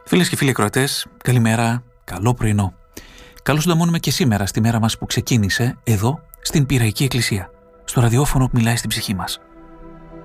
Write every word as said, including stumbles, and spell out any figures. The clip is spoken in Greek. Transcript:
Φίλες και φίλοι ακροατές, καλημέρα, καλό πρωινό. Καλώς συντομώνουμε και σήμερα στη μέρα μας που ξεκίνησε εδώ στην Πειραϊκή Εκκλησία, στο ραδιόφωνο που μιλάει στην ψυχή μας.